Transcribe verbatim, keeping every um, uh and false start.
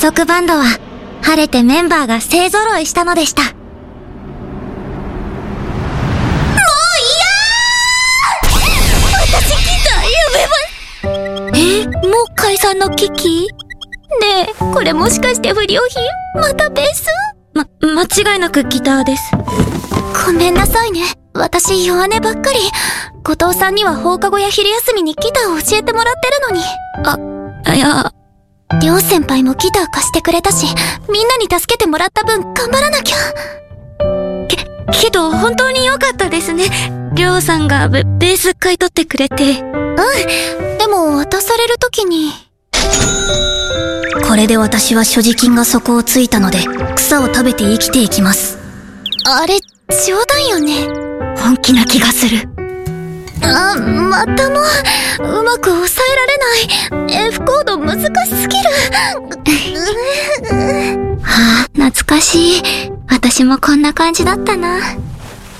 束バンドは晴れてメンバーが勢揃いしたのでした。もう嫌ー！私ギターやめます。え、もう解散の危機？ねえ、これもしかして不良品？またベース？ま、間違いなくギターです。ごめんなさいね。私弱音ばっかり。後藤さんには放課後や昼休みにギターを教えてもらってるのに。あ、いや。りょう先輩もギター貸してくれたし、みんなに助けてもらった分頑張らなきゃ。け、けど本当に良かったですね。りょうさんがベ、ベース買い取ってくれて。うん。でも渡されるときに。 これで私は所持金が底をついたので、草を食べて生きていきます。 あれ、冗談よね。 本気な気がする。 あ、またもう、うまく抑えられない。F コード難しすぎる。はあ、懐かしい。私もこんな感じだったな。